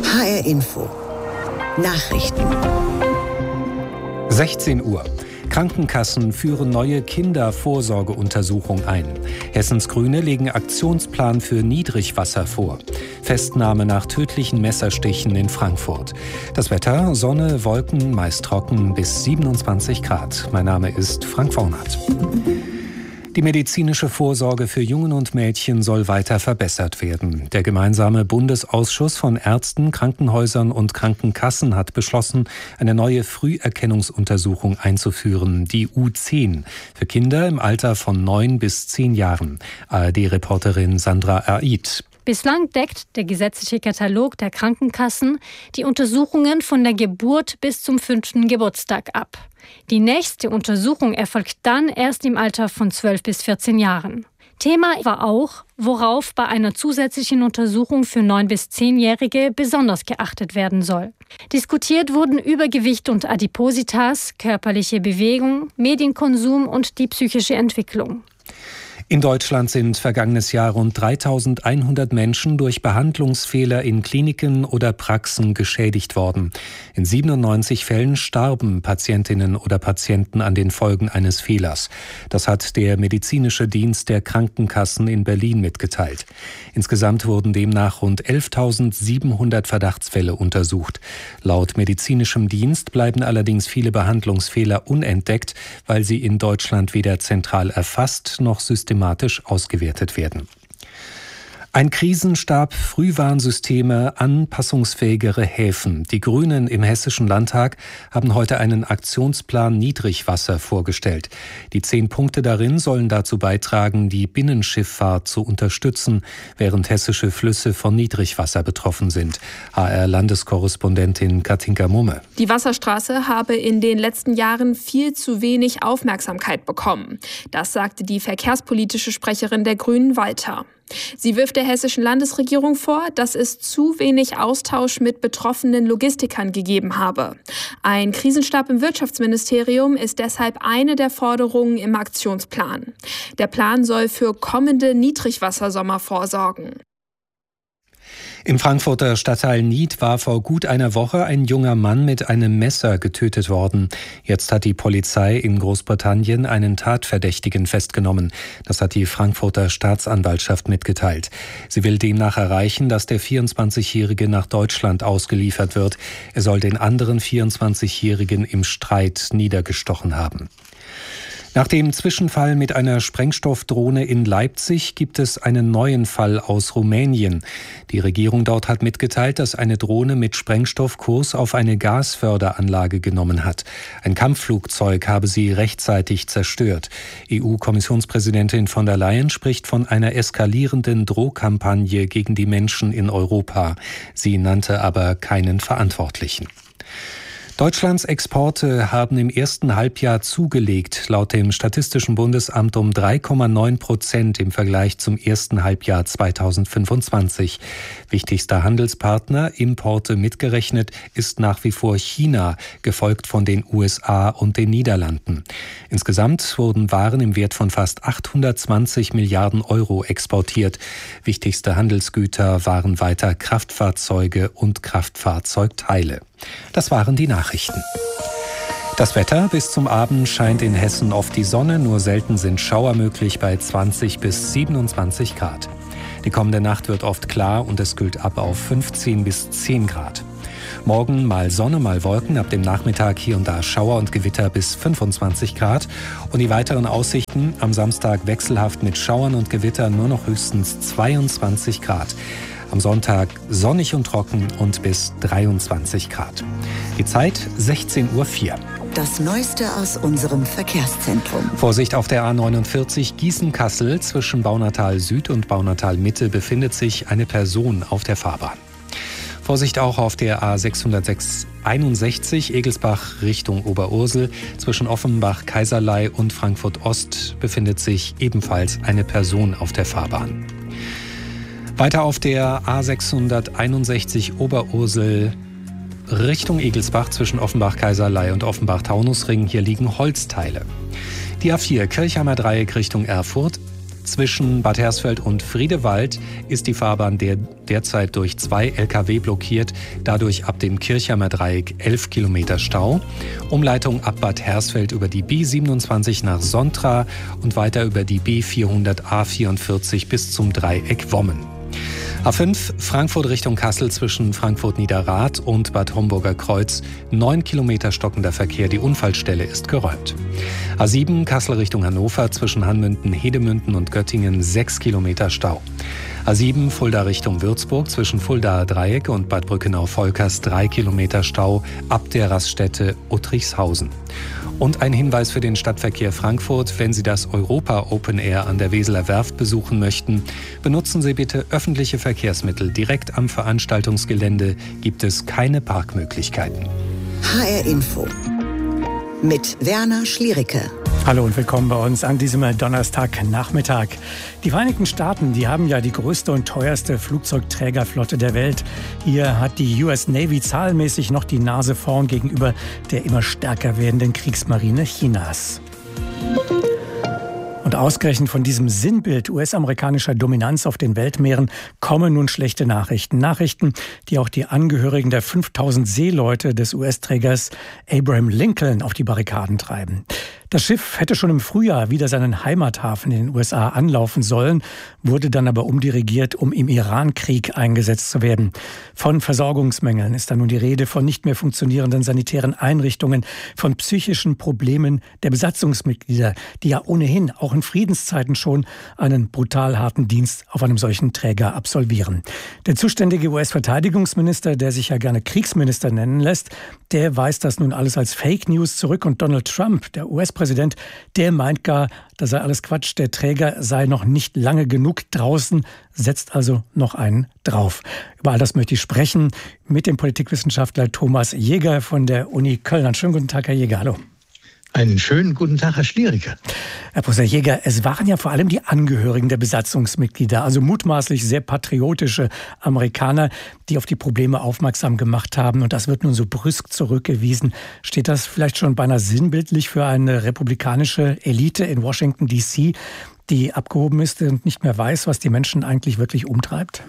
HR Info. Nachrichten. 16 Uhr. Krankenkassen führen neue Kindervorsorgeuntersuchung ein. Hessens Grüne legen Aktionsplan für Niedrigwasser vor. Festnahme nach tödlichen Messerstichen in Frankfurt. Das Wetter: Sonne, Wolken, meist trocken bis 27 Grad. Mein Name ist Frank Vornert. Die medizinische Vorsorge für Jungen und Mädchen soll weiter verbessert werden. Der gemeinsame Bundesausschuss von Ärzten, Krankenhäusern und Krankenkassen hat beschlossen, eine neue Früherkennungsuntersuchung einzuführen, die U10, für Kinder im Alter von 9 bis 10 Jahren. ARD-Reporterin Sandra Aid. Bislang deckt der gesetzliche Katalog der Krankenkassen die Untersuchungen von der Geburt bis zum 5. Geburtstag ab. Die nächste Untersuchung erfolgt dann erst im Alter von 12 bis 14 Jahren. Thema war auch, worauf bei einer zusätzlichen Untersuchung für 9- bis 10-Jährige besonders geachtet werden soll. Diskutiert wurden Übergewicht und Adipositas, körperliche Bewegung, Medienkonsum und die psychische Entwicklung. In Deutschland sind vergangenes Jahr rund 3.100 Menschen durch Behandlungsfehler in Kliniken oder Praxen geschädigt worden. In 97 Fällen starben Patientinnen oder Patienten an den Folgen eines Fehlers. Das hat der medizinische Dienst der Krankenkassen in Berlin mitgeteilt. Insgesamt wurden demnach rund 11.700 Verdachtsfälle untersucht. Laut medizinischem Dienst bleiben allerdings viele Behandlungsfehler unentdeckt, weil sie in Deutschland weder zentral erfasst noch systematisch ausgewertet werden. Ein Krisenstab, Frühwarnsysteme, anpassungsfähigere Häfen. Die Grünen im Hessischen Landtag haben heute einen Aktionsplan Niedrigwasser vorgestellt. Die 10 Punkte darin sollen dazu beitragen, die Binnenschifffahrt zu unterstützen, während hessische Flüsse von Niedrigwasser betroffen sind. HR-Landeskorrespondentin Katinka Mumme. Die Wasserstraße habe in den letzten Jahren viel zu wenig Aufmerksamkeit bekommen. Das sagte die verkehrspolitische Sprecherin der Grünen weiter. Sie wirft der hessischen Landesregierung vor, dass es zu wenig Austausch mit betroffenen Logistikern gegeben habe. Ein Krisenstab im Wirtschaftsministerium ist deshalb eine der Forderungen im Aktionsplan. Der Plan soll für kommende Niedrigwassersommer vorsorgen. Im Frankfurter Stadtteil Nied war vor gut einer Woche ein junger Mann mit einem Messer getötet worden. Jetzt hat die Polizei in Großbritannien einen Tatverdächtigen festgenommen. Das hat die Frankfurter Staatsanwaltschaft mitgeteilt. Sie will demnach erreichen, dass der 24-Jährige nach Deutschland ausgeliefert wird. Er soll den anderen 24-Jährigen im Streit niedergestochen haben. Nach dem Zwischenfall mit einer Sprengstoffdrohne in Leipzig gibt es einen neuen Fall aus Rumänien. Die Regierung dort hat mitgeteilt, dass eine Drohne mit Sprengstoff Kurs auf eine Gasförderanlage genommen hat. Ein Kampfflugzeug habe sie rechtzeitig zerstört. EU-Kommissionspräsidentin von der Leyen spricht von einer eskalierenden Drohkampagne gegen die Menschen in Europa. Sie nannte aber keinen Verantwortlichen. Deutschlands Exporte haben im ersten Halbjahr zugelegt, laut dem Statistischen Bundesamt um 3,9% im Vergleich zum ersten Halbjahr 2025. Wichtigster Handelspartner, Importe mitgerechnet, ist nach wie vor China, gefolgt von den USA und den Niederlanden. Insgesamt wurden Waren im Wert von fast 820 Milliarden Euro exportiert. Wichtigste Handelsgüter waren weiter Kraftfahrzeuge und Kraftfahrzeugteile. Das waren die Nachrichten. Das Wetter: bis zum Abend scheint in Hessen oft die Sonne, nur selten sind Schauer möglich bei 20 bis 27 Grad. Die kommende Nacht wird oft klar und es kühlt ab auf 15 bis 10 Grad. Morgen mal Sonne, mal Wolken, ab dem Nachmittag hier und da Schauer und Gewitter bis 25 Grad. Und die weiteren Aussichten: am Samstag wechselhaft mit Schauern und Gewittern, nur noch höchstens 22 Grad. Am Sonntag sonnig und trocken und bis 23 Grad. Die Zeit 16:04 Uhr. Das Neueste aus unserem Verkehrszentrum. Vorsicht auf der A49 Gießen-Kassel. Zwischen Baunatal Süd und Baunatal Mitte befindet sich eine Person auf der Fahrbahn. Vorsicht auch auf der A661 Egelsbach Richtung Oberursel. Zwischen Offenbach, Kaiserlei und Frankfurt Ost befindet sich ebenfalls eine Person auf der Fahrbahn. Weiter auf der A661 Oberursel Richtung Egelsbach zwischen Offenbach-Kaiserlei und Offenbach-Taunusring. Hier liegen Holzteile. Die A4 Kirchheimer Dreieck Richtung Erfurt. Zwischen Bad Hersfeld und Friedewald ist die Fahrbahn derzeit durch 2 Lkw blockiert. Dadurch ab dem Kirchheimer Dreieck 11 Kilometer Stau. Umleitung ab Bad Hersfeld über die B27 nach Sontra und weiter über die B400 A44 bis zum Dreieck Wommen. A5 Frankfurt Richtung Kassel zwischen Frankfurt-Niederrad und Bad Homburger Kreuz 9 Kilometer stockender Verkehr. Die Unfallstelle ist geräumt. A7 Kassel Richtung Hannover zwischen Hanmünden, Hedemünden und Göttingen 6 Kilometer Stau. A7 Fulda Richtung Würzburg zwischen Fuldaer Dreieck und Bad Brückenau-Volkers 3 Kilometer Stau ab der Raststätte Uttrichshausen. Und ein Hinweis für den Stadtverkehr Frankfurt: Wenn Sie das Europa Open Air an der Weseler Werft besuchen möchten, benutzen Sie bitte öffentliche Verkehrsmittel. Direkt am Veranstaltungsgelände gibt es keine Parkmöglichkeiten. HR Info mit Werner Schliericke. Hallo und willkommen bei uns an diesem Donnerstagnachmittag. Die Vereinigten Staaten, die haben ja die größte und teuerste Flugzeugträgerflotte der Welt. Hier hat die US Navy zahlenmäßig noch die Nase vorn gegenüber der immer stärker werdenden Kriegsmarine Chinas. Und ausgerechnet von diesem Sinnbild US-amerikanischer Dominanz auf den Weltmeeren kommen nun schlechte Nachrichten. Nachrichten, die auch die Angehörigen der 5000 Seeleute des US-Trägers Abraham Lincoln auf die Barrikaden treiben. Das Schiff hätte schon im Frühjahr wieder seinen Heimathafen in den USA anlaufen sollen, wurde dann aber umdirigiert, um im Iran-Krieg eingesetzt zu werden. Von Versorgungsmängeln ist da nun die Rede, von nicht mehr funktionierenden sanitären Einrichtungen, von psychischen Problemen der Besatzungsmitglieder, die ja ohnehin auch in Friedenszeiten schon einen brutal harten Dienst auf einem solchen Träger absolvieren. Der zuständige US-Verteidigungsminister, der sich ja gerne Kriegsminister nennen lässt, der weist das nun alles als Fake News zurück, und Donald Trump, der US-Präsident, der meint gar, das sei alles Quatsch, der Träger sei noch nicht lange genug draußen, setzt also noch einen drauf. Über all das möchte ich sprechen mit dem Politikwissenschaftler Thomas Jäger von der Uni Köln. Einen schönen guten Tag, Herr Jäger. Hallo. Einen schönen guten Tag, Herr Schliericke. Herr Professor Jäger, es waren ja vor allem die Angehörigen der Besatzungsmitglieder, also mutmaßlich sehr patriotische Amerikaner, die auf die Probleme aufmerksam gemacht haben. Und das wird nun so brüsk zurückgewiesen. Steht das vielleicht schon beinahe sinnbildlich für eine republikanische Elite in Washington, D.C., die abgehoben ist und nicht mehr weiß, was die Menschen eigentlich wirklich umtreibt?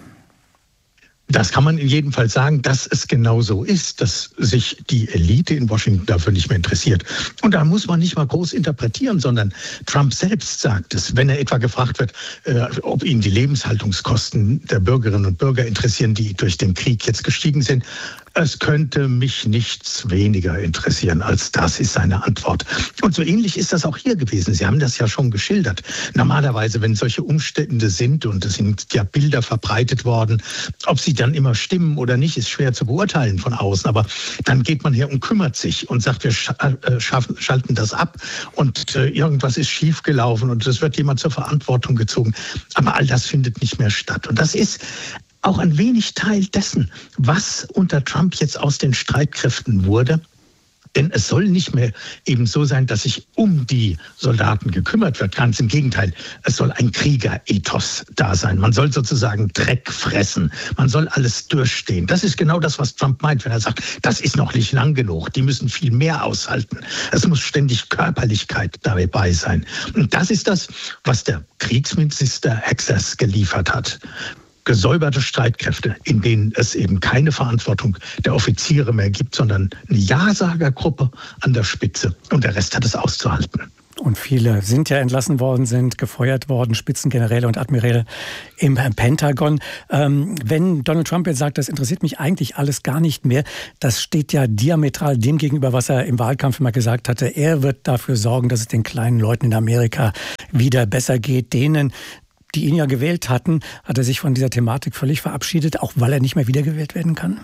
Das kann man in jedem Fall sagen, dass es genau so ist, dass sich die Elite in Washington dafür nicht mehr interessiert. Und da muss man nicht mal groß interpretieren, sondern Trump selbst sagt es, wenn er etwa gefragt wird, ob ihn die Lebenshaltungskosten der Bürgerinnen und Bürger interessieren, die durch den Krieg jetzt gestiegen sind. Es könnte mich nichts weniger interessieren als das, ist seine Antwort. Und so ähnlich ist das auch hier gewesen. Sie haben das ja schon geschildert. Normalerweise, wenn solche Umstände sind, und es sind ja Bilder verbreitet worden, ob sie dann immer stimmen oder nicht, ist schwer zu beurteilen von außen. Aber dann geht man her und kümmert sich und sagt, wir schalten das ab und irgendwas ist schiefgelaufen und es wird jemand zur Verantwortung gezogen. Aber all das findet nicht mehr statt. Und das ist auch ein wenig Teil dessen, was unter Trump jetzt aus den Streitkräften wurde. Denn es soll nicht mehr eben so sein, dass sich um die Soldaten gekümmert wird. Ganz im Gegenteil, es soll ein Kriegerethos da sein. Man soll sozusagen Dreck fressen. Man soll alles durchstehen. Das ist genau das, was Trump meint, wenn er sagt, das ist noch nicht lang genug. Die müssen viel mehr aushalten. Es muss ständig Körperlichkeit dabei sein. Und das ist das, was der Kriegsminister Access geliefert hat. Gesäuberte Streitkräfte, in denen es eben keine Verantwortung der Offiziere mehr gibt, sondern eine Ja-Sager-Gruppe an der Spitze. Und der Rest hat es auszuhalten. Und viele sind ja entlassen worden, sind gefeuert worden, Spitzengeneräle und Admiräle im Pentagon. Wenn Donald Trump jetzt sagt, das interessiert mich eigentlich alles gar nicht mehr, das steht ja diametral dem gegenüber, was er im Wahlkampf immer gesagt hatte. Er wird dafür sorgen, dass es den kleinen Leuten in Amerika wieder besser geht, denen, die ihn ja gewählt hatten. Hat er sich von dieser Thematik völlig verabschiedet, auch weil er nicht mehr wiedergewählt werden kann?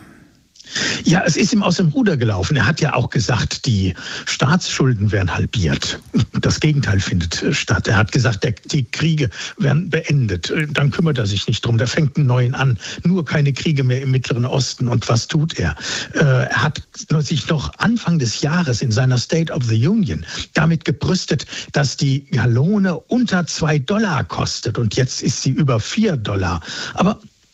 Ja, es ist ihm aus dem Ruder gelaufen. Er hat ja auch gesagt, die Staatsschulden werden halbiert. Das Gegenteil findet statt. Er hat gesagt, die Kriege werden beendet. Dann kümmert er sich nicht drum. Der fängt einen neuen an. Nur keine Kriege mehr im Mittleren Osten. Und was tut er? Er hat sich noch Anfang des Jahres in seiner State of the Union damit gebrüstet, dass die Gallone unter $2 kostet. Und jetzt ist sie über $4. Aber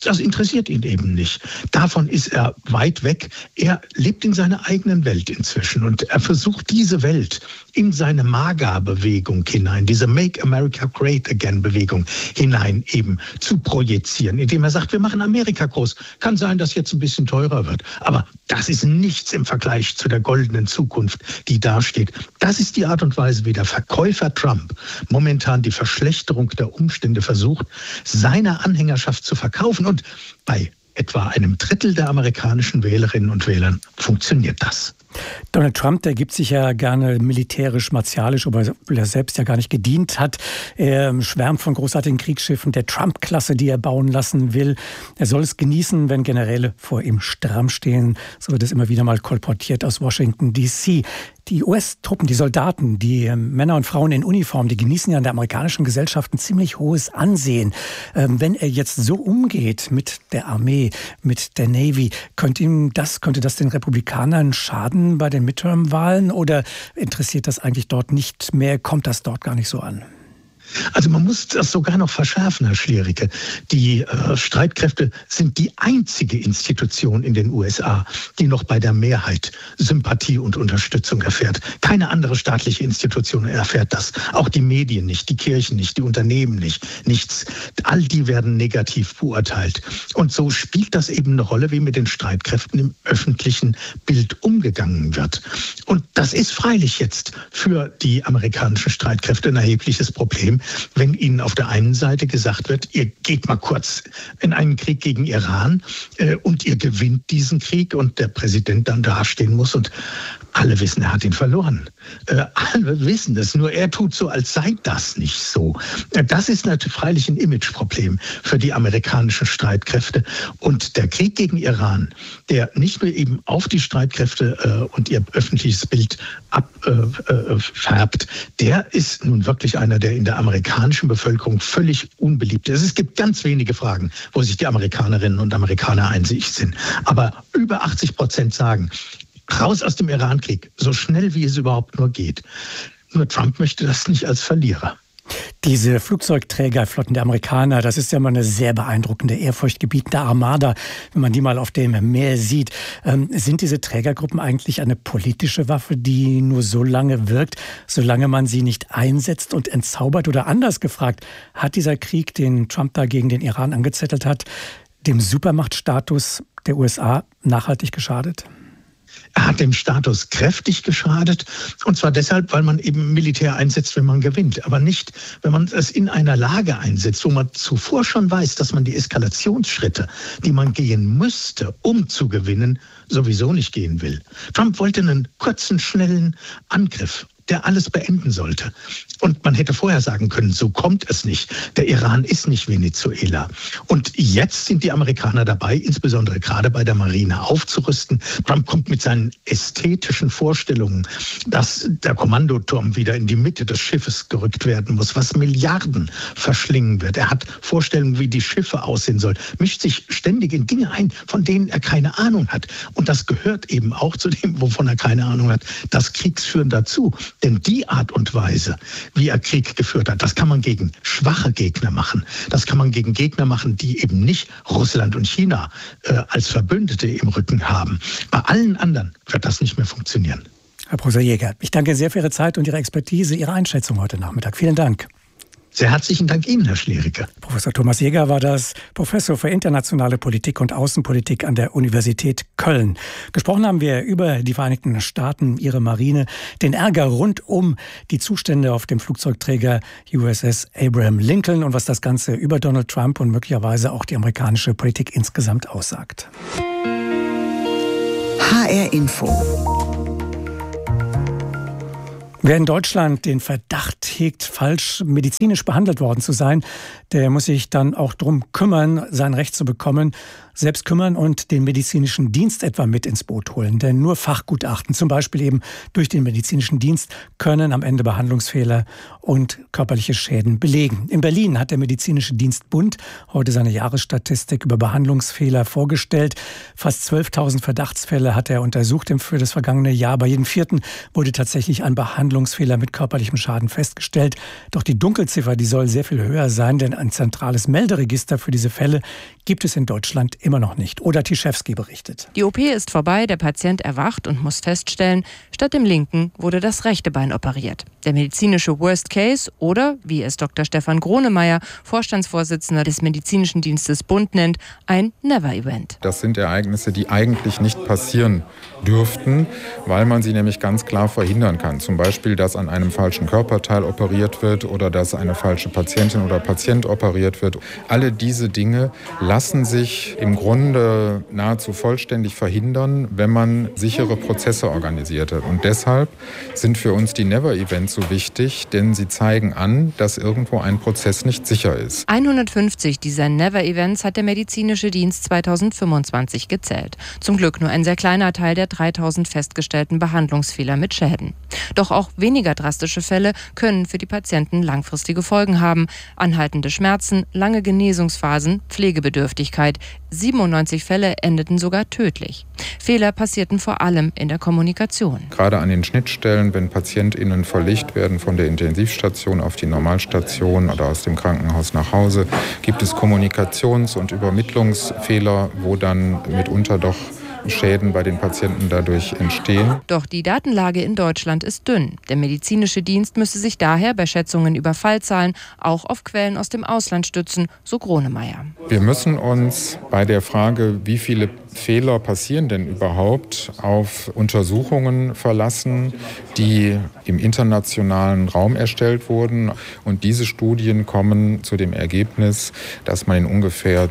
Das interessiert ihn eben nicht. Davon ist er weit weg. Er lebt in seiner eigenen Welt inzwischen und er versucht diese Welt in seine MAGA-Bewegung hinein, diese Make America Great Again-Bewegung hinein eben zu projizieren, indem er sagt, wir machen Amerika groß. Kann sein, dass jetzt ein bisschen teurer wird, aber das ist nichts im Vergleich zu der goldenen Zukunft, die dasteht. Das ist die Art und Weise, wie der Verkäufer Trump momentan die Verschlechterung der Umstände versucht, seiner Anhängerschaft zu verkaufen. Und bei etwa einem Drittel der amerikanischen Wählerinnen und Wählern funktioniert das. Donald Trump, der gibt sich ja gerne militärisch, martialisch, obwohl er selbst ja gar nicht gedient hat. Er schwärmt von großartigen Kriegsschiffen, der Trump-Klasse, die er bauen lassen will. Er soll es genießen, wenn Generäle vor ihm stramm stehen. So wird es immer wieder mal kolportiert aus Washington, D.C. Die US-Truppen, die Soldaten, die Männer und Frauen in Uniform, die genießen ja in der amerikanischen Gesellschaft ein ziemlich hohes Ansehen. Wenn er jetzt so umgeht mit der Armee, mit der Navy, könnte das den Republikanern schaden bei den Midterm-Wahlen oder interessiert das eigentlich dort nicht mehr? Kommt das dort gar nicht so an? Also man muss das sogar noch verschärfen, Herr Schliericke. Die Streitkräfte sind die einzige Institution in den USA, die noch bei der Mehrheit Sympathie und Unterstützung erfährt. Keine andere staatliche Institution erfährt das. Auch die Medien nicht, die Kirchen nicht, die Unternehmen nicht, nichts. All die werden negativ beurteilt. Und so spielt das eben eine Rolle, wie mit den Streitkräften im öffentlichen Bild umgegangen wird. Und das ist freilich jetzt für die amerikanischen Streitkräfte ein erhebliches Problem, wenn ihnen auf der einen Seite gesagt wird, ihr geht mal kurz in einen Krieg gegen Iran und ihr gewinnt diesen Krieg und der Präsident dann dastehen muss und alle wissen, er hat ihn verloren. Alle wissen es, nur er tut so, als sei das nicht so. Das ist natürlich freilich ein Imageproblem für die amerikanischen Streitkräfte. Und der Krieg gegen Iran, der nicht nur eben auf die Streitkräfte und ihr öffentliches Bild abfärbt, der ist nun wirklich einer, der in der amerikanischen Bevölkerung völlig unbeliebt ist. Es gibt ganz wenige Fragen, wo sich die Amerikanerinnen und Amerikaner einig sind. Aber über 80% sagen, raus aus dem Irankrieg, so schnell wie es überhaupt nur geht. Nur Trump möchte das nicht als Verlierer. Diese Flugzeugträgerflotten der Amerikaner, das ist ja mal eine sehr beeindruckende, ehrfurchtgebietende Armada, wenn man die mal auf dem Meer sieht. Sind diese Trägergruppen eigentlich eine politische Waffe, die nur so lange wirkt, solange man sie nicht einsetzt und entzaubert? Oder anders gefragt, hat dieser Krieg, den Trump da gegen den Iran angezettelt hat, dem Supermachtstatus der USA nachhaltig geschadet? Er hat dem Status kräftig geschadet, und zwar deshalb, weil man eben Militär einsetzt, wenn man gewinnt, aber nicht, wenn man es in einer Lage einsetzt, wo man zuvor schon weiß, dass man die Eskalationsschritte, die man gehen müsste, um zu gewinnen, sowieso nicht gehen will. Trump wollte einen kurzen, schnellen Angriff, der alles beenden sollte. Und man hätte vorher sagen können, so kommt es nicht. Der Iran ist nicht Venezuela. Und jetzt sind die Amerikaner dabei, insbesondere gerade bei der Marine, aufzurüsten. Trump kommt mit seinen ästhetischen Vorstellungen, dass der Kommandoturm wieder in die Mitte des Schiffes gerückt werden muss, was Milliarden verschlingen wird. Er hat Vorstellungen, wie die Schiffe aussehen sollen, mischt sich ständig in Dinge ein, von denen er keine Ahnung hat. Und das gehört eben auch zu dem, wovon er keine Ahnung hat, das Kriegsführen dazu. Denn die Art und Weise, wie er Krieg geführt hat, das kann man gegen schwache Gegner machen. Das kann man gegen Gegner machen, die eben nicht Russland und China als Verbündete im Rücken haben. Bei allen anderen wird das nicht mehr funktionieren. Herr Professor Jäger, ich danke sehr für Ihre Zeit und Ihre Expertise, Ihre Einschätzung heute Nachmittag. Vielen Dank. Sehr herzlichen Dank Ihnen, Herr Schliericke. Professor Thomas Jäger war das, Professor für internationale Politik und Außenpolitik an der Universität Köln. Gesprochen haben wir über die Vereinigten Staaten, ihre Marine, den Ärger rund um die Zustände auf dem Flugzeugträger USS Abraham Lincoln und was das Ganze über Donald Trump und möglicherweise auch die amerikanische Politik insgesamt aussagt. HR Info. Wer in Deutschland den Verdacht hegt, falsch medizinisch behandelt worden zu sein, der muss sich dann auch darum kümmern, sein Recht zu bekommen, selbst kümmern und den medizinischen Dienst etwa mit ins Boot holen. Denn nur Fachgutachten, zum Beispiel eben durch den medizinischen Dienst, können am Ende Behandlungsfehler und körperliche Schäden belegen. In Berlin hat der Medizinische Dienstbund heute seine Jahresstatistik über Behandlungsfehler vorgestellt. Fast 12.000 Verdachtsfälle hat er untersucht für das vergangene Jahr. Bei jedem vierten wurde tatsächlich ein Behandlungsfehler mit körperlichem Schaden festgestellt. Doch die Dunkelziffer, die soll sehr viel höher sein, denn ein zentrales Melderegister für diese Fälle gibt es in Deutschland immer noch nicht. Oda Tischewski berichtet. Die OP ist vorbei, der Patient erwacht und muss feststellen, statt dem linken wurde das rechte Bein operiert. Der medizinische Worst Case oder, wie es Dr. Stefan Gronemeyer, Vorstandsvorsitzender des Medizinischen Dienstes Bund nennt, ein Never-Event. Das sind Ereignisse, die eigentlich nicht passieren dürften, weil man sie nämlich ganz klar verhindern kann. Zum Beispiel, dass an einem falschen Körperteil operiert wird oder dass eine falsche Patientin oder Patient operiert wird. Alle diese Dinge lassen sich im Grunde nahezu vollständig verhindern, wenn man sichere Prozesse organisiert hat. Und deshalb sind für uns die Never-Events so wichtig, denn sie zeigen an, dass irgendwo ein Prozess nicht sicher ist. 150 dieser Never-Events hat der medizinische Dienst 2025 gezählt. Zum Glück nur ein sehr kleiner Teil der 3000 festgestellten Behandlungsfehler mit Schäden. Doch auch weniger drastische Fälle können für die Patienten langfristige Folgen haben. Anhaltende Schmerzen, lange Genesungsphasen, Pflegebedürftigkeit. 97 Fälle endeten sogar tödlich. Fehler passierten vor allem in der Kommunikation. Gerade an den Schnittstellen, wenn PatientInnen verlegt werden von der Intensivstation auf die Normalstation oder aus dem Krankenhaus nach Hause, gibt es Kommunikations- und Übermittlungsfehler, wo dann mitunter doch Schäden bei den Patienten dadurch entstehen. Doch die Datenlage in Deutschland ist dünn. Der medizinische Dienst müsse sich daher bei Schätzungen über Fallzahlen auch auf Quellen aus dem Ausland stützen, so Gronemeyer. Wir müssen uns bei der Frage, wie viele Fehler passieren denn überhaupt, auf Untersuchungen verlassen, die im internationalen Raum erstellt wurden. Und diese Studien kommen zu dem Ergebnis, dass man in ungefähr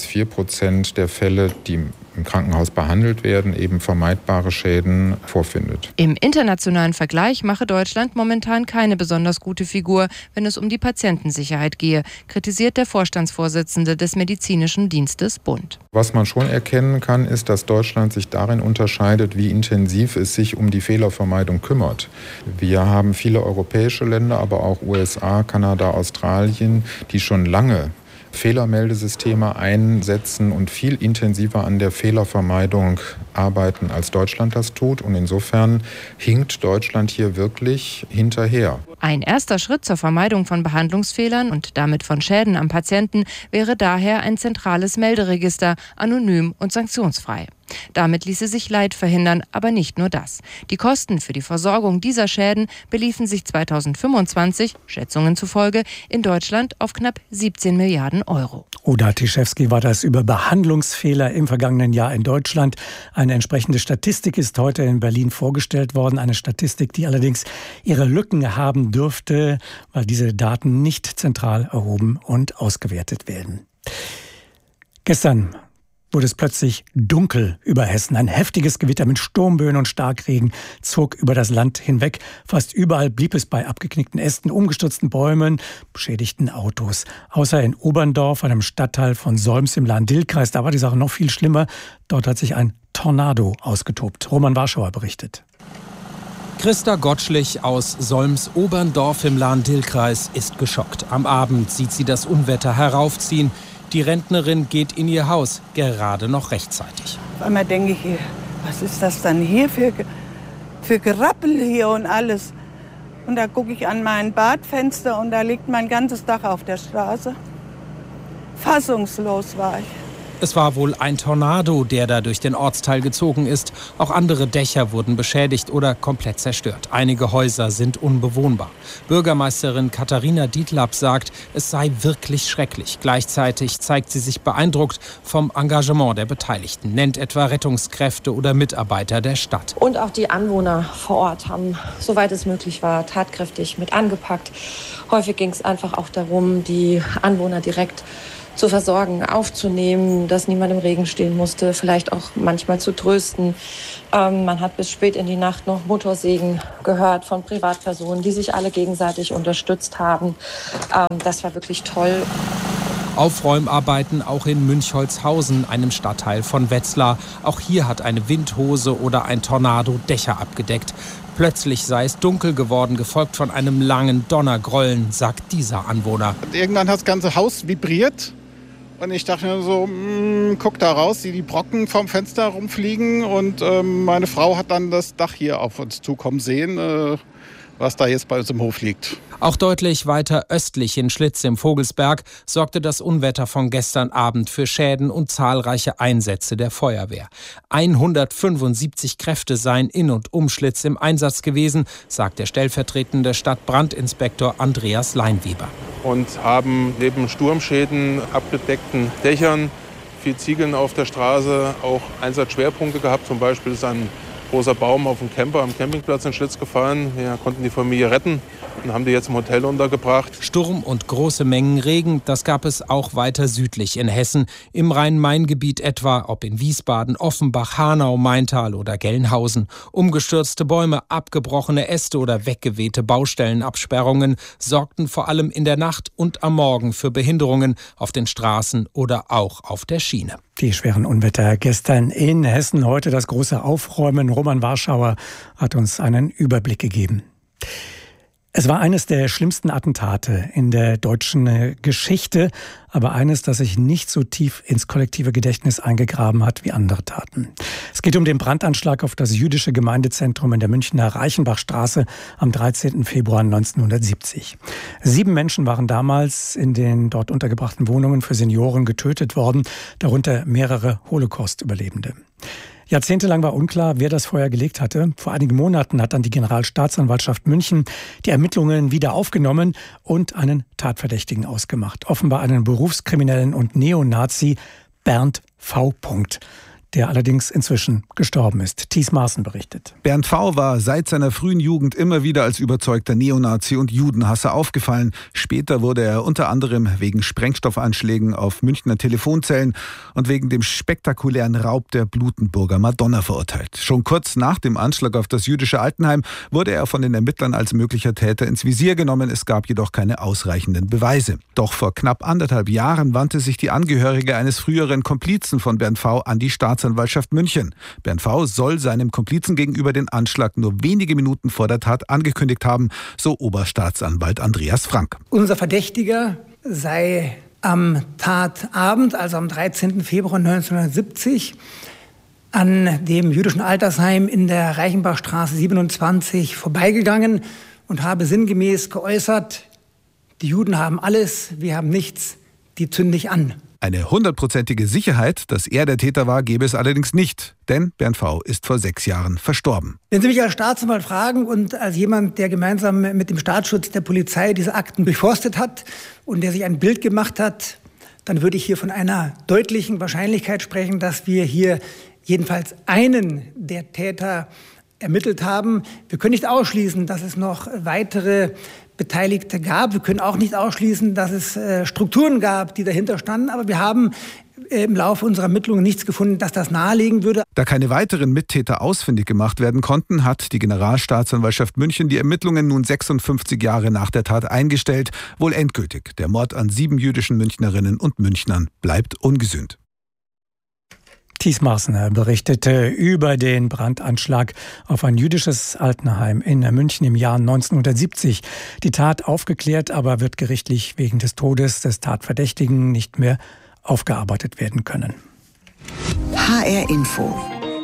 2-4% der Fälle, die im Krankenhaus behandelt werden, eben vermeidbare Schäden vorfindet. Im internationalen Vergleich mache Deutschland momentan keine besonders gute Figur, wenn es um die Patientensicherheit gehe, kritisiert der Vorstandsvorsitzende des Medizinischen Dienstes Bund. Was man schon erkennen kann, ist, dass Deutschland sich darin unterscheidet, wie intensiv es sich um die Fehlervermeidung kümmert. Wir haben viele europäische Länder, aber auch USA, Kanada, Australien, die schon lange Fehlermeldesysteme einsetzen und viel intensiver an der Fehlervermeidung arbeiten, als Deutschland das tut. Und insofern hinkt Deutschland hier wirklich hinterher. Ein erster Schritt zur Vermeidung von Behandlungsfehlern und damit von Schäden am Patienten wäre daher ein zentrales Melderegister, anonym und sanktionsfrei. Damit ließe sich Leid verhindern, aber nicht nur das. Die Kosten für die Versorgung dieser Schäden beliefen sich 2025, Schätzungen zufolge, in Deutschland auf knapp 17 Milliarden Euro. Oda Tischewski war das über Behandlungsfehler im vergangenen Jahr in Deutschland. Eine entsprechende Statistik ist heute in Berlin vorgestellt worden. Eine Statistik, die allerdings ihre Lücken haben dürfte, weil diese Daten nicht zentral erhoben und ausgewertet werden. Gestern wurde es plötzlich dunkel über Hessen. Ein heftiges Gewitter mit Sturmböen und Starkregen zog über das Land hinweg. Fast überall blieb es bei abgeknickten Ästen, umgestürzten Bäumen, beschädigten Autos. Außer in Oberndorf, einem Stadtteil von Solms im Lahn-Dill-Kreis, da war die Sache noch viel schlimmer. Dort hat sich ein Tornado ausgetobt. Roman Warschauer berichtet. Christa Gottschlich aus Solms-Oberndorf im Lahn-Dill-Kreis ist geschockt. Am Abend sieht sie das Unwetter heraufziehen. Die Rentnerin geht in ihr Haus, gerade noch rechtzeitig. Auf einmal denke ich, was ist das dann hier für Gerappel hier und alles. Und da gucke ich an mein Badfenster und da liegt mein ganzes Dach auf der Straße. Fassungslos war ich. Es war wohl ein Tornado, der da durch den Ortsteil gezogen ist. Auch andere Dächer wurden beschädigt oder komplett zerstört. Einige Häuser sind unbewohnbar. Bürgermeisterin Katharina Dietlapp sagt, es sei wirklich schrecklich. Gleichzeitig zeigt sie sich beeindruckt vom Engagement der Beteiligten, nennt etwa Rettungskräfte oder Mitarbeiter der Stadt. Und auch die Anwohner vor Ort haben, soweit es möglich war, tatkräftig mit angepackt. Häufig ging es einfach auch darum, die Anwohner direkt zu versorgen, aufzunehmen, dass niemand im Regen stehen musste, vielleicht auch manchmal zu trösten. Man hat bis spät in die Nacht noch Motorsägen gehört von Privatpersonen, die sich alle gegenseitig unterstützt haben. Das war wirklich toll. Aufräumarbeiten auch in Münchholzhausen, einem Stadtteil von Wetzlar. Auch hier hat eine Windhose oder ein Tornado Dächer abgedeckt. Plötzlich sei es dunkel geworden, gefolgt von einem langen Donnergrollen, sagt dieser Anwohner. Irgendwann hat das ganze Haus vibriert. Und ich dachte mir so, guck da raus, die Brocken vom Fenster rumfliegen. Und meine Frau hat dann das Dach hier auf uns zukommen sehen, was da jetzt bei uns im Hof liegt. Auch deutlich weiter östlich in Schlitz im Vogelsberg sorgte das Unwetter von gestern Abend für Schäden und zahlreiche Einsätze der Feuerwehr. 175 Kräfte seien in und um Schlitz im Einsatz gewesen, sagt der stellvertretende Stadtbrandinspektor Andreas Leinweber. Und haben neben Sturmschäden, abgedeckten Dächern, viel Ziegeln auf der Straße auch Einsatzschwerpunkte gehabt. Zum Beispiel ist ein großer Baum auf dem Camper am Campingplatz in Schlitz gefallen. Wir konnten die Familie retten und haben die jetzt im Hotel untergebracht. Sturm und große Mengen Regen, das gab es auch weiter südlich in Hessen. Im Rhein-Main-Gebiet etwa, ob in Wiesbaden, Offenbach, Hanau, Maintal oder Gelnhausen. Umgestürzte Bäume, abgebrochene Äste oder weggewehte Baustellenabsperrungen sorgten vor allem in der Nacht und am Morgen für Behinderungen auf den Straßen oder auch auf der Schiene. Die schweren Unwetter gestern in Hessen, heute das große Aufräumen. Roman Warschauer hat uns einen Überblick gegeben. Es war eines der schlimmsten Attentate in der deutschen Geschichte, aber eines, das sich nicht so tief ins kollektive Gedächtnis eingegraben hat wie andere Taten. Es geht um den Brandanschlag auf das jüdische Gemeindezentrum in der Münchner Reichenbachstraße am 13. Februar 1970. 7 Menschen waren damals in den dort untergebrachten Wohnungen für Senioren getötet worden, darunter mehrere Holocaust-Überlebende. Jahrzehntelang war unklar, wer das Feuer gelegt hatte. Vor einigen Monaten hat dann die Generalstaatsanwaltschaft München die Ermittlungen wieder aufgenommen und einen Tatverdächtigen ausgemacht. Offenbar einen Berufskriminellen und Neonazi, Bernd V. der allerdings inzwischen gestorben ist. Thies Maaßen berichtet. Bernd V. war seit seiner frühen Jugend immer wieder als überzeugter Neonazi und Judenhasser aufgefallen. Später wurde er unter anderem wegen Sprengstoffanschlägen auf Münchner Telefonzellen und wegen dem spektakulären Raub der Blutenburger Madonna verurteilt. Schon kurz nach dem Anschlag auf das jüdische Altenheim wurde er von den Ermittlern als möglicher Täter ins Visier genommen. Es gab jedoch keine ausreichenden Beweise. Doch vor knapp 1,5 Jahren wandte sich die Angehörige eines früheren Komplizen von Bernd V. an die Staatsanwaltschaft München. Bernd V. soll seinem Komplizen gegenüber den Anschlag nur wenige Minuten vor der Tat angekündigt haben, so Oberstaatsanwalt Andreas Frank. Unser Verdächtiger sei am Tatabend, also am 13. Februar 1970, an dem jüdischen Altersheim in der Reichenbachstraße 27 vorbeigegangen und habe sinngemäß geäußert: Die Juden haben alles, wir haben nichts, die zünde ich an. Eine 100%ige Sicherheit, dass er der Täter war, gäbe es allerdings nicht, denn Bernd V. ist vor 6 Jahren verstorben. Wenn Sie mich als Staatsanwalt fragen und als jemand, der gemeinsam mit dem Staatsschutz der Polizei diese Akten durchforstet hat und der sich ein Bild gemacht hat, dann würde ich hier von einer deutlichen Wahrscheinlichkeit sprechen, dass wir hier jedenfalls einen der Täter ermittelt haben. Wir können nicht ausschließen, dass es noch weitere Beteiligte gab. Wir können auch nicht ausschließen, dass es Strukturen gab, die dahinter standen. Aber wir haben im Laufe unserer Ermittlungen nichts gefunden, dass das nahelegen würde. Da keine weiteren Mittäter ausfindig gemacht werden konnten, hat die Generalstaatsanwaltschaft München die Ermittlungen nun 56 Jahre nach der Tat eingestellt. Wohl endgültig. Der Mord an 7 jüdischen Münchnerinnen und Münchnern bleibt ungesühnt. Thies Maaßen berichtete über den Brandanschlag auf ein jüdisches Altenheim in München im Jahr 1970. Die Tat aufgeklärt, aber wird gerichtlich wegen des Todes des Tatverdächtigen nicht mehr aufgearbeitet werden können. HR Info.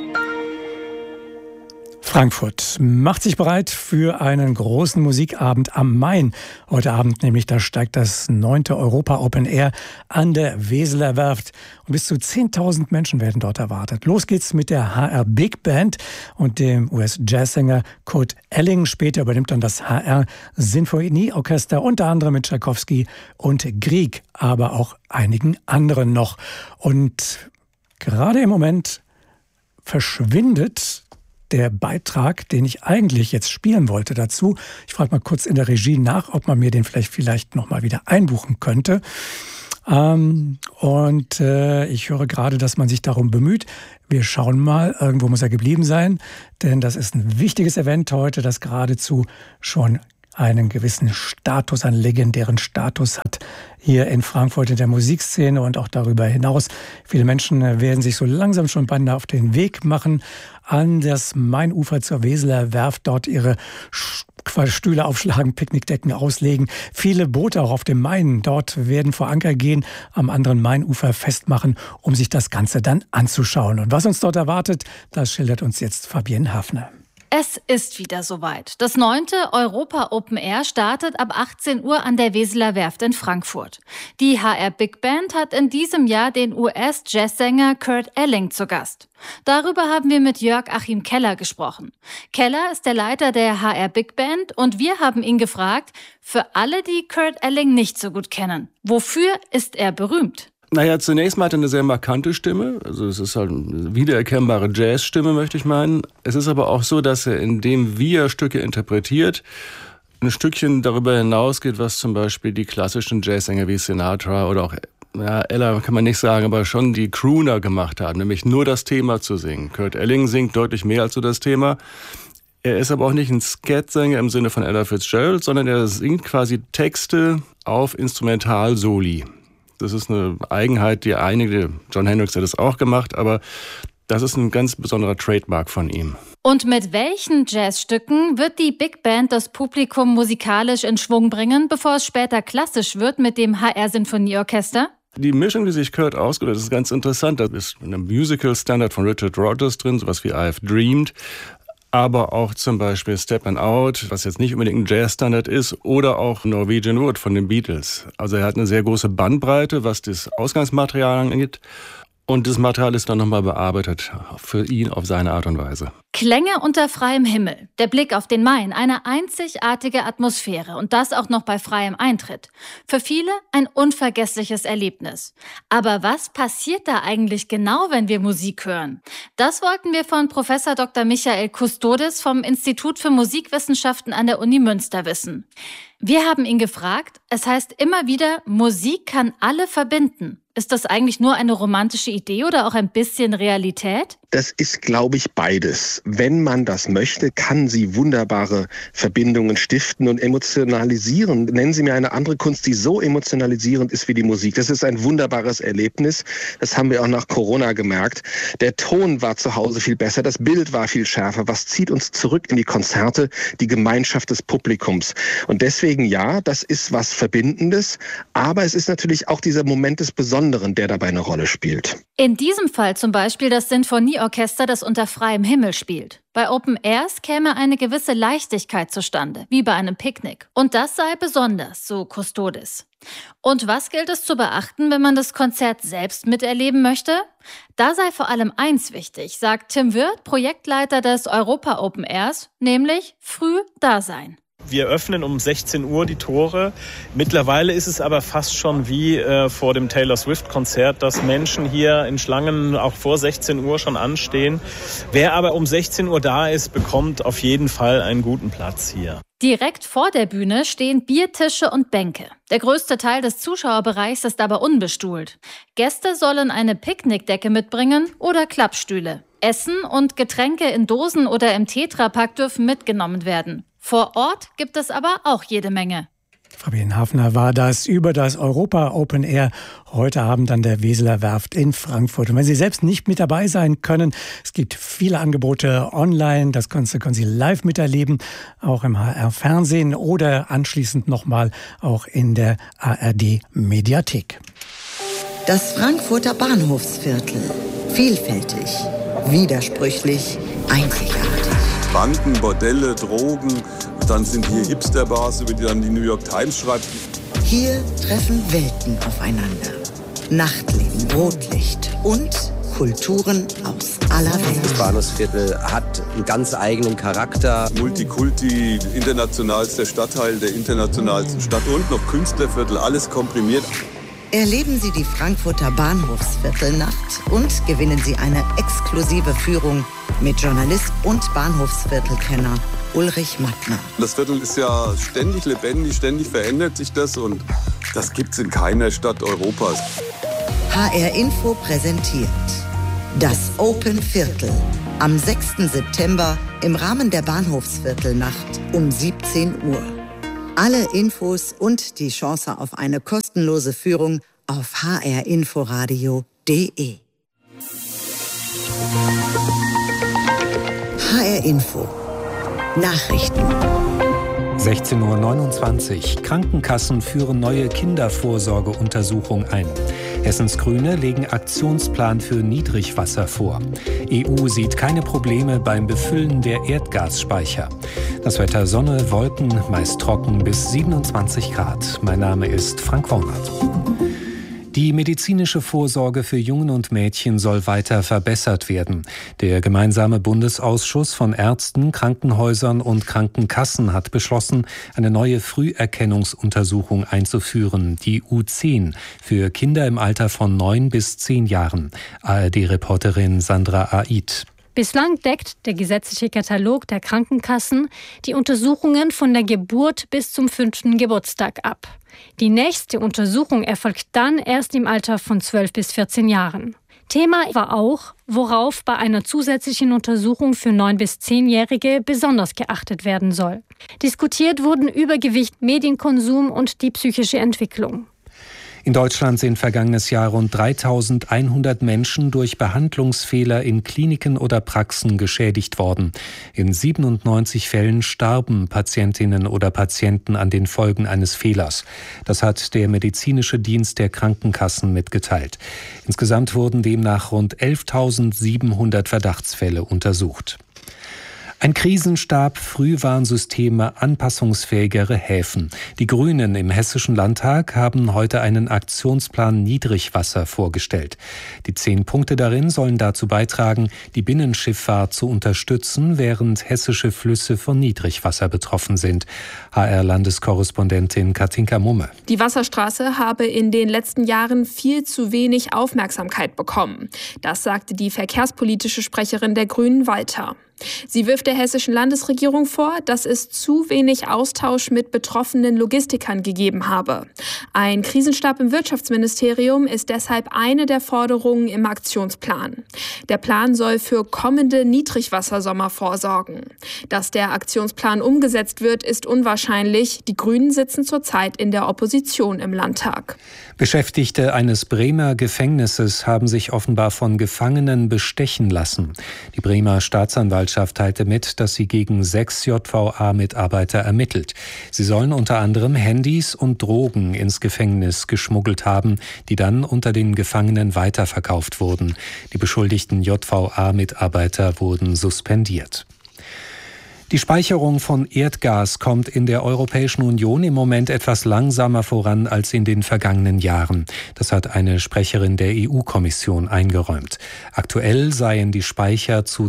Frankfurt macht sich bereit für einen großen Musikabend am Main. Heute Abend nämlich, da steigt das 9. Europa Open Air an der Weseler Werft. Und bis zu 10.000 Menschen werden dort erwartet. Los geht's mit der HR Big Band und dem US-Jazzsänger Kurt Elling. Später übernimmt dann das HR Sinfonieorchester, unter anderem mit Tschaikowski und Grieg, aber auch einigen anderen noch. Und gerade im Moment verschwindet der Beitrag, den ich eigentlich jetzt spielen wollte dazu. Ich frage mal kurz in der Regie nach, ob man mir den vielleicht noch mal wieder einbuchen könnte. Ich höre gerade, dass man sich darum bemüht. Wir schauen mal, irgendwo muss er geblieben sein, denn das ist ein wichtiges Event heute, das geradezu schon einen gewissen Status, einen legendären Status hat hier in Frankfurt in der Musikszene und auch darüber hinaus. Viele Menschen werden sich so langsam schon beinahe auf den Weg machen an das Mainufer zur Weseler Werft, dort ihre Stühle aufschlagen, Picknickdecken auslegen. Viele Boote auch auf dem Main dort werden vor Anker gehen, am anderen Mainufer festmachen, um sich das Ganze dann anzuschauen. Und was uns dort erwartet, das schildert uns jetzt Fabienne Hafner. Es ist wieder soweit. Das 9. Europa Open Air startet ab 18 Uhr an der Weseler Werft in Frankfurt. Die HR Big Band hat in diesem Jahr den US-Jazzsänger Kurt Elling zu Gast. Darüber haben wir mit Jörg-Achim Keller gesprochen. Keller ist der Leiter der HR Big Band und wir haben ihn gefragt, für alle, die Kurt Elling nicht so gut kennen, wofür ist er berühmt? Naja, zunächst mal hat er eine sehr markante Stimme. Also es ist halt eine wiedererkennbare Jazzstimme, möchte ich meinen. Es ist aber auch so, dass er, indem er Stücke interpretiert, ein Stückchen darüber hinausgeht, was zum Beispiel die klassischen Jazzsänger wie Sinatra oder auch Ella kann man nicht sagen, aber schon die Crooner gemacht haben, nämlich nur das Thema zu singen. Kurt Elling singt deutlich mehr als so das Thema. Er ist aber auch nicht ein Scat-Sänger im Sinne von Ella Fitzgerald, sondern er singt quasi Texte auf Instrumental-Soli. Das ist eine Eigenheit, die John Hendricks hat das auch gemacht, aber das ist ein ganz besonderer Trademark von ihm. Und mit welchen Jazzstücken wird die Big Band das Publikum musikalisch in Schwung bringen, bevor es später klassisch wird mit dem HR-Sinfonieorchester? Die Mischung, die sich Kurt ausgedacht hat, ist ganz interessant. Da ist eine Musical-Standard von Richard Rodgers drin, sowas wie I Have Dreamed. Aber auch zum Beispiel Steppin' Out, was jetzt nicht unbedingt ein Jazz-Standard ist, oder auch Norwegian Wood von den Beatles. Also er hat eine sehr große Bandbreite, was das Ausgangsmaterial angeht. Und das Material ist dann nochmal bearbeitet für ihn auf seine Art und Weise. Klänge unter freiem Himmel, der Blick auf den Main, eine einzigartige Atmosphäre und das auch noch bei freiem Eintritt. Für viele ein unvergessliches Erlebnis. Aber was passiert da eigentlich genau, wenn wir Musik hören? Das wollten wir von Professor Dr. Michael Custodes vom Institut für Musikwissenschaften an der Uni Münster wissen. Wir haben ihn gefragt, es heißt immer wieder, Musik kann alle verbinden. Ist das eigentlich nur eine romantische Idee oder auch ein bisschen Realität? Das ist, glaube ich, beides. Wenn man das möchte, kann sie wunderbare Verbindungen stiften und emotionalisieren. Nennen Sie mir eine andere Kunst, die so emotionalisierend ist wie die Musik. Das ist ein wunderbares Erlebnis. Das haben wir auch nach Corona gemerkt. Der Ton war zu Hause viel besser, das Bild war viel schärfer. Was zieht uns zurück in die Konzerte? Die Gemeinschaft des Publikums. Und deswegen ja, das ist was Verbindendes. Aber es ist natürlich auch dieser Moment des Besonderen, der dabei eine Rolle spielt. In diesem Fall zum Beispiel das Sinfonieorchester, das unter freiem Himmel spielt. Bei Open Airs käme eine gewisse Leichtigkeit zustande, wie bei einem Picknick. Und das sei besonders, so Custodes. Und was gilt es zu beachten, wenn man das Konzert selbst miterleben möchte? Da sei vor allem eins wichtig, sagt Tim Wirth, Projektleiter des Europa Open Airs, nämlich früh da sein. Wir öffnen um 16 Uhr die Tore. Mittlerweile ist es aber fast schon wie vor dem Taylor Swift-Konzert, dass Menschen hier in Schlangen auch vor 16 Uhr schon anstehen. Wer aber um 16 Uhr da ist, bekommt auf jeden Fall einen guten Platz hier. Direkt vor der Bühne stehen Biertische und Bänke. Der größte Teil des Zuschauerbereichs ist aber unbestuhlt. Gäste sollen eine Picknickdecke mitbringen oder Klappstühle. Essen und Getränke in Dosen oder im Tetrapack dürfen mitgenommen werden. Vor Ort gibt es aber auch jede Menge. Fabienne Hafner war das über das Europa Open Air heute Abend an der Weseler Werft in Frankfurt. Und wenn Sie selbst nicht mit dabei sein können, es gibt viele Angebote online, das können Sie live miterleben, auch im HR-Fernsehen oder anschließend nochmal auch in der ARD-Mediathek. Das Frankfurter Bahnhofsviertel. Vielfältig, widersprüchlich, einzigartig. Banken, Bordelle, Drogen, dann sind hier Hipster-Bars, über die dann die New York Times schreibt. Hier treffen Welten aufeinander. Nachtleben, Rotlicht und Kulturen aus aller Welt. Das Bahnhofsviertel hat einen ganz eigenen Charakter. Multikulti, internationalster Stadtteil der internationalsten Stadt und noch Künstlerviertel, alles komprimiert. Erleben Sie die Frankfurter Bahnhofsviertelnacht und gewinnen Sie eine exklusive Führung mit Journalist und Bahnhofsviertelkenner Ulrich Mattner. Das Viertel ist ja ständig lebendig, ständig verändert sich das und das gibt's in keiner Stadt Europas. HR Info präsentiert das Open Viertel am 6. September im Rahmen der Bahnhofsviertelnacht um 17 Uhr. Alle Infos und die Chance auf eine kostenlose Führung auf hrinforadio.de. HR Info. Nachrichten. 16:29 Uhr. Krankenkassen führen neue Kindervorsorgeuntersuchung ein. Hessens Grüne legen Aktionsplan für Niedrigwasser vor. EU sieht keine Probleme beim Befüllen der Erdgasspeicher. Das Wetter: Sonne, Wolken, meist trocken bis 27 Grad. Mein Name ist Frank Wornert. Die medizinische Vorsorge für Jungen und Mädchen soll weiter verbessert werden. Der gemeinsame Bundesausschuss von Ärzten, Krankenhäusern und Krankenkassen hat beschlossen, eine neue Früherkennungsuntersuchung einzuführen, die U10, für Kinder im Alter von 9 bis 10 Jahren. ARD-Reporterin Sandra Aid. Bislang deckt der gesetzliche Katalog der Krankenkassen die Untersuchungen von der Geburt bis zum 5. Geburtstag ab. Die nächste Untersuchung erfolgt dann erst im Alter von 12 bis 14 Jahren. Thema war auch, worauf bei einer zusätzlichen Untersuchung für 9- bis 10-Jährige besonders geachtet werden soll. Diskutiert wurden Übergewicht, Medienkonsum und die psychische Entwicklung. In Deutschland sind vergangenes Jahr rund 3.100 Menschen durch Behandlungsfehler in Kliniken oder Praxen geschädigt worden. In 97 Fällen starben Patientinnen oder Patienten an den Folgen eines Fehlers. Das hat der medizinische Dienst der Krankenkassen mitgeteilt. Insgesamt wurden demnach rund 11.700 Verdachtsfälle untersucht. Ein Krisenstab, Frühwarnsysteme, anpassungsfähigere Häfen. Die Grünen im Hessischen Landtag haben heute einen Aktionsplan Niedrigwasser vorgestellt. Die 10 Punkte darin sollen dazu beitragen, die Binnenschifffahrt zu unterstützen, während hessische Flüsse von Niedrigwasser betroffen sind. HR-Landeskorrespondentin Katinka Mumme. Die Wasserstraße habe in den letzten Jahren viel zu wenig Aufmerksamkeit bekommen. Das sagte die verkehrspolitische Sprecherin der Grünen weiter. Sie wirft der hessischen Landesregierung vor, dass es zu wenig Austausch mit betroffenen Logistikern gegeben habe. Ein Krisenstab im Wirtschaftsministerium ist deshalb eine der Forderungen im Aktionsplan. Der Plan soll für kommende Niedrigwassersommer vorsorgen. Dass der Aktionsplan umgesetzt wird, ist unwahrscheinlich. Die Grünen sitzen zurzeit in der Opposition im Landtag. Beschäftigte eines Bremer Gefängnisses haben sich offenbar von Gefangenen bestechen lassen. Die Bremer Staatsanwaltschaft teilte mit, dass sie gegen 6 JVA-Mitarbeiter ermittelt. Sie sollen unter anderem Handys und Drogen ins Gefängnis geschmuggelt haben, die dann unter den Gefangenen weiterverkauft wurden. Die beschuldigten JVA-Mitarbeiter wurden suspendiert. Die Speicherung von Erdgas kommt in der Europäischen Union im Moment etwas langsamer voran als in den vergangenen Jahren. Das hat eine Sprecherin der EU-Kommission eingeräumt. Aktuell seien die Speicher zu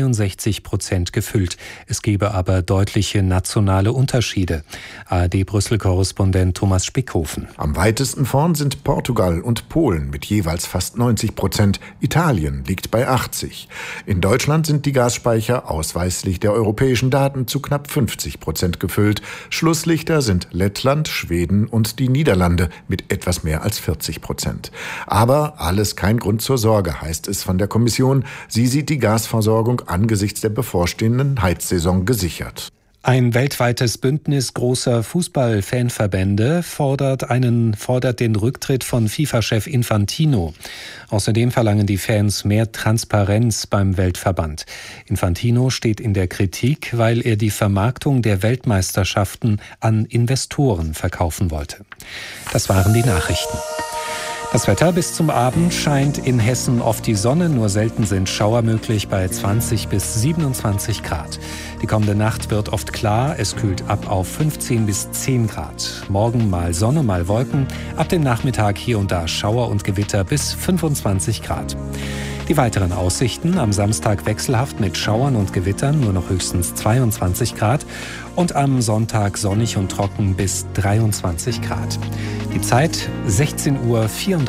62% gefüllt. Es gebe aber deutliche nationale Unterschiede. ARD-Brüssel-Korrespondent Thomas Spickhofen. Am weitesten vorn sind Portugal und Polen mit jeweils fast 90%. Italien liegt bei 80%. In Deutschland sind die Gasspeicher ausweislich der europäischen Daten zu knapp 50% gefüllt. Schlusslichter sind Lettland, Schweden und die Niederlande mit etwas mehr als 40%. Aber alles kein Grund zur Sorge, heißt es von der Kommission. Sie sieht die Gasversorgung angesichts der bevorstehenden Heizsaison gesichert. Ein weltweites Bündnis großer Fußball-Fanverbände fordert den Rücktritt von FIFA-Chef Infantino. Außerdem verlangen die Fans mehr Transparenz beim Weltverband. Infantino steht in der Kritik, weil er die Vermarktung der Weltmeisterschaften an Investoren verkaufen wollte. Das waren die Nachrichten. Das Wetter: bis zum Abend scheint in Hessen oft die Sonne, nur selten sind Schauer möglich bei 20 bis 27 Grad. Die kommende Nacht wird oft klar, es kühlt ab auf 15 bis 10 Grad. Morgen mal Sonne, mal Wolken, ab dem Nachmittag hier und da Schauer und Gewitter bis 25 Grad. Die weiteren Aussichten: am Samstag wechselhaft mit Schauern und Gewittern, nur noch höchstens 22 Grad. Und am Sonntag sonnig und trocken bis 23 Grad. Die Zeit 16:34 Uhr.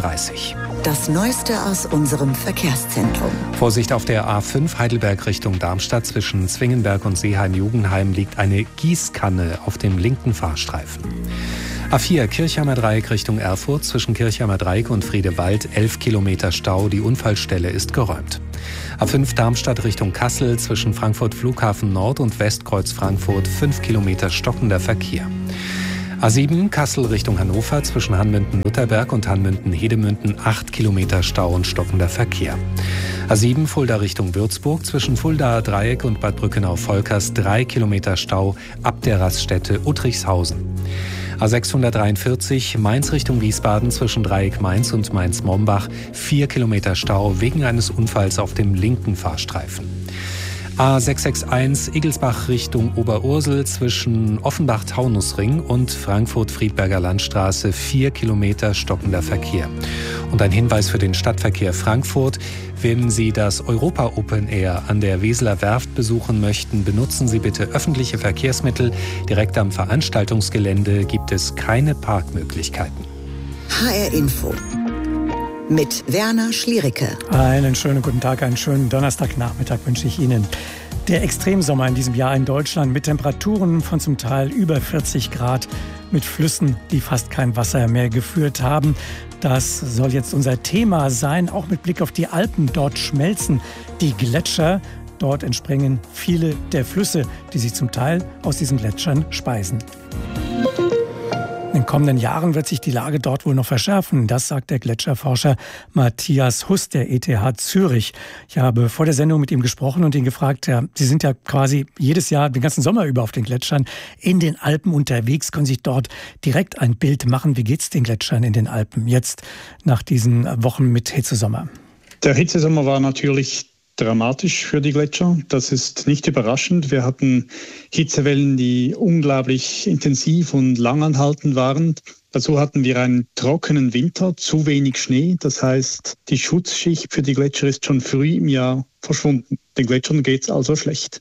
Das Neueste aus unserem Verkehrszentrum. Vorsicht auf der A5 Heidelberg Richtung Darmstadt. Zwischen Zwingenberg und Seeheim-Jugendheim liegt eine Gießkanne auf dem linken Fahrstreifen. A4 Kirchheimer Dreieck Richtung Erfurt. Zwischen Kirchheimer Dreieck und Friedewald 11 Kilometer Stau. Die Unfallstelle ist geräumt. A5 Darmstadt Richtung Kassel. Zwischen Frankfurt Flughafen Nord und Westkreuz Frankfurt 5 Kilometer stockender Verkehr. A7 Kassel Richtung Hannover zwischen Hanmünden-Lutherberg und Hanmünden-Hedemünden 8 Kilometer Stau und stockender Verkehr. A7 Fulda Richtung Würzburg zwischen Fuldaer Dreieck und Bad Brückenau-Volkers 3 Kilometer Stau ab der Raststätte Uttrichshausen. A643 Mainz Richtung Wiesbaden zwischen Dreieck Mainz und Mainz-Mombach 4 Kilometer Stau wegen eines Unfalls auf dem linken Fahrstreifen. A661 Igelsbach Richtung Oberursel zwischen Offenbach-Taunusring und Frankfurt-Friedberger Landstraße 4 Kilometer stockender Verkehr. Und ein Hinweis für den Stadtverkehr Frankfurt: Wenn Sie das Europa Open Air an der Weseler Werft besuchen möchten, benutzen Sie bitte öffentliche Verkehrsmittel. Direkt am Veranstaltungsgelände gibt es keine Parkmöglichkeiten. HR Info mit Werner Schliericke. Einen schönen guten Tag, einen schönen Donnerstagnachmittag wünsche ich Ihnen. Der Extremsommer in diesem Jahr in Deutschland mit Temperaturen von zum Teil über 40 Grad, mit Flüssen, die fast kein Wasser mehr geführt haben. Das soll jetzt unser Thema sein, auch mit Blick auf die Alpen. Dort schmelzen die Gletscher. Dort entspringen viele der Flüsse, die sich zum Teil aus diesen Gletschern speisen. In den kommenden Jahren wird sich die Lage dort wohl noch verschärfen. Das sagt der Gletscherforscher Matthias Huss der ETH Zürich. Ich habe vor der Sendung mit ihm gesprochen und ihn gefragt, Sie sind ja quasi jedes Jahr den ganzen Sommer über auf den Gletschern in den Alpen unterwegs, können sich dort direkt ein Bild machen. Wie geht's den Gletschern in den Alpen jetzt nach diesen Wochen mit Hitzesommer? Der Hitzesommer war natürlich dramatisch für die Gletscher. Das ist nicht überraschend. Wir hatten Hitzewellen, die unglaublich intensiv und langanhaltend waren. Dazu hatten wir einen trockenen Winter, zu wenig Schnee. Das heißt, die Schutzschicht für die Gletscher ist schon früh im Jahr verschwunden. Den Gletschern geht es also schlecht.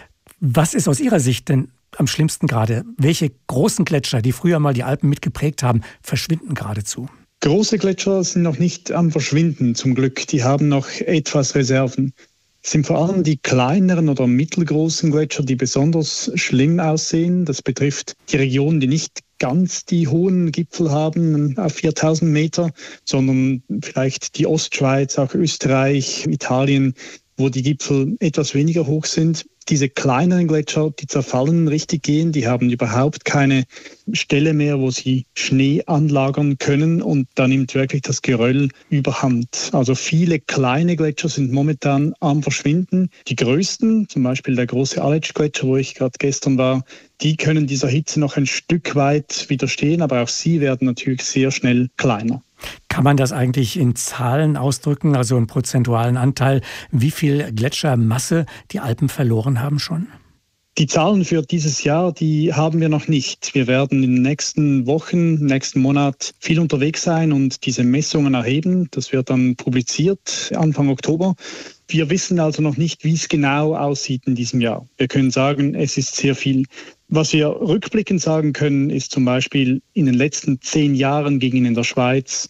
Was ist aus Ihrer Sicht denn am schlimmsten gerade? Welche großen Gletscher, die früher mal die Alpen mitgeprägt haben, verschwinden geradezu? Große Gletscher sind noch nicht am Verschwinden, zum Glück. Die haben noch etwas Reserven. Es sind vor allem die kleineren oder mittelgroßen Gletscher, die besonders schlimm aussehen. Das betrifft die Regionen, die nicht ganz die hohen Gipfel haben, auf 4000 Meter, sondern vielleicht die Ostschweiz, auch Österreich, Italien, wo die Gipfel etwas weniger hoch sind. Diese kleineren Gletscher, die zerfallen richtig gehen, die haben überhaupt keine Stelle mehr, wo sie Schnee anlagern können, und da nimmt wirklich das Geröll überhand. Also viele kleine Gletscher sind momentan am Verschwinden. Die größten, zum Beispiel der große Aletsch-Gletscher, wo ich gerade gestern war, die können dieser Hitze noch ein Stück weit widerstehen, aber auch sie werden natürlich sehr schnell kleiner. Kann man das eigentlich in Zahlen ausdrücken, also einen prozentualen Anteil, wie viel Gletschermasse die Alpen verloren haben schon? Die Zahlen für dieses Jahr, die haben wir noch nicht. Wir werden in den nächsten Wochen, nächsten Monat viel unterwegs sein und diese Messungen erheben. Das wird dann publiziert Anfang Oktober. Wir wissen also noch nicht, wie es genau aussieht in diesem Jahr. Wir können sagen, es ist sehr viel. Was wir rückblickend sagen können, ist zum Beispiel, in den letzten 10 Jahren gingen in der Schweiz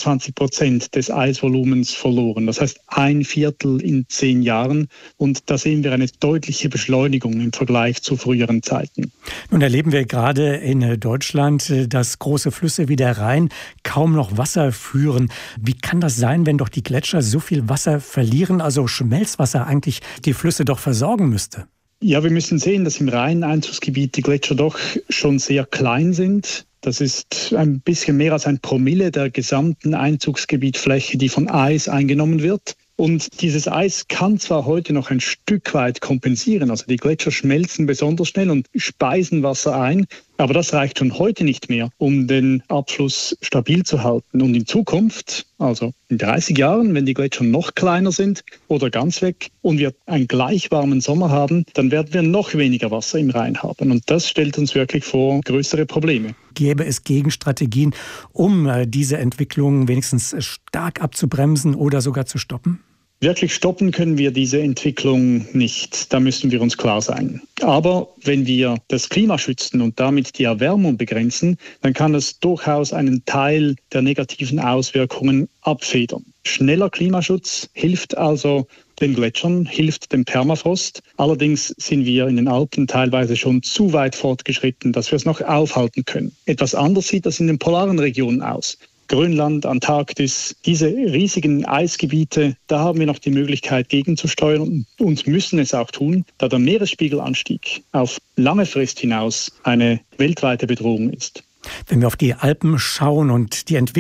25% des Eisvolumens verloren. Das heißt 1/4 in 10 Jahren. Und da sehen wir eine deutliche Beschleunigung im Vergleich zu früheren Zeiten. Nun erleben wir gerade in Deutschland, dass große Flüsse wie der Rhein kaum noch Wasser führen. Wie kann das sein, wenn doch die Gletscher so viel Wasser verlieren, also Schmelzwasser eigentlich die Flüsse doch versorgen müsste? Ja, wir müssen sehen, dass im Rhein-Einzugsgebiet die Gletscher doch schon sehr klein sind. Das ist ein bisschen mehr als 1 Promille der gesamten Einzugsgebietfläche, die von Eis eingenommen wird. Und dieses Eis kann zwar heute noch ein Stück weit kompensieren, also die Gletscher schmelzen besonders schnell und speisen Wasser ein, aber das reicht schon heute nicht mehr, um den Abfluss stabil zu halten. Und in Zukunft, also in 30 Jahren, wenn die Gletscher noch kleiner sind oder ganz weg und wir einen gleich warmen Sommer haben, dann werden wir noch weniger Wasser im Rhein haben. Und das stellt uns wirklich vor größere Probleme. Gäbe es Gegenstrategien, um diese Entwicklung wenigstens stark abzubremsen oder sogar zu stoppen? Wirklich stoppen können wir diese Entwicklung nicht. Da müssen wir uns klar sein. Aber wenn wir das Klima schützen und damit die Erwärmung begrenzen, dann kann es durchaus einen Teil der negativen Auswirkungen abfedern. Schneller Klimaschutz hilft also den Gletschern, hilft dem Permafrost. Allerdings sind wir in den Alpen teilweise schon zu weit fortgeschritten, dass wir es noch aufhalten können. Etwas anders sieht das in den polaren Regionen aus. Grönland, Antarktis, diese riesigen Eisgebiete, da haben wir noch die Möglichkeit gegenzusteuern und müssen es auch tun, da der Meeresspiegelanstieg auf lange Frist hinaus eine weltweite Bedrohung ist. Wenn wir auf die Alpen schauen und die Entwicklung